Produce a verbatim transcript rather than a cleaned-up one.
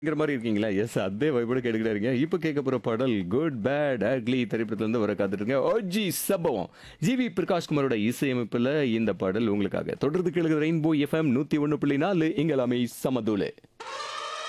ங்கிற மாரி இருக்கீங்களா? எஸ் அதே வைபோட கேட்டுக்கிட்டே இருக்கீங்க. இப்ப கேட்க போற பாடல் குட், பேட், அக்லி திரைப்படத்திலிருந்து வர காத்துட்டு ஓஜி சம்பவம். ஜிவி பிரகாஷ் குமாரோட இசையமைப்புல இந்த பாடல் உங்களுக்காக. தொடர்ந்து கேளுங்க ரெயின்போ எஃப்எம் நூற்று ஒன்று புள்ளி நான்கு இங்க எல்லாமே சமதூளு.